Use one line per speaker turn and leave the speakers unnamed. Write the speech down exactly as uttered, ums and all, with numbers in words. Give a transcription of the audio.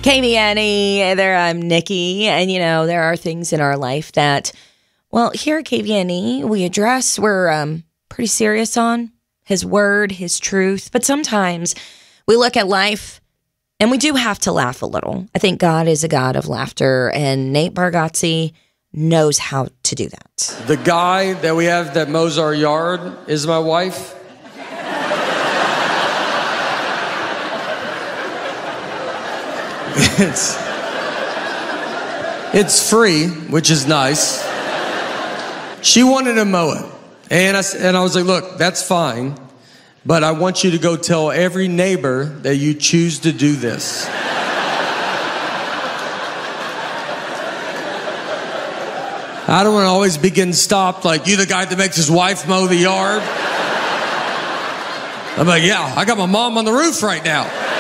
K B N E, there I'm Nikki, and you know, there are things in our life that, well, here at K B N E, we address, we're um, pretty serious on His Word, His truth, but sometimes we look at life and we do have to laugh a little. I think God is a God of laughter, and Nate Bargatze knows how to do that.
The guy that we have that mows our yard is my wife. It's, it's free, which is nice. She wanted to mow it. And I, and I was like, look, that's fine, but I want you to go tell every neighbor that you choose to do this. I don't want to always be getting stopped like, you the guy that makes his wife mow the yard? I'm like, yeah, I got my mom on the roof right now.